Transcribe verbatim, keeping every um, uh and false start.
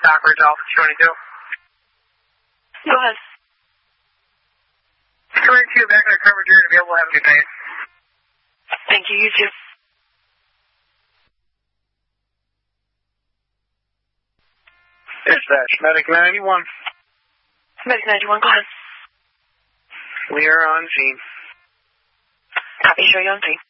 Stockbridge, Alpha two twenty-two. Go ahead. two twenty-two, back in the coverage area, available. Have a good night. Thank you, you too. Dispatch, Medic ninety-one. Medic ninety-one, go ahead. We are on scene. Copy, show you on scene.